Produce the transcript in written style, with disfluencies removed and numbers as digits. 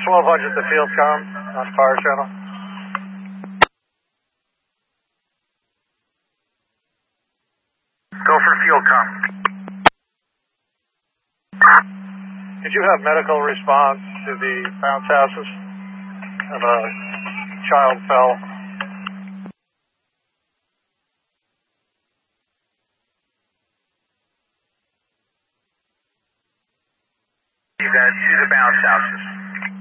1200 the field com on fire channel. Go for field com. Did you have medical response to the bounce houses of a child fell? To the bounce houses.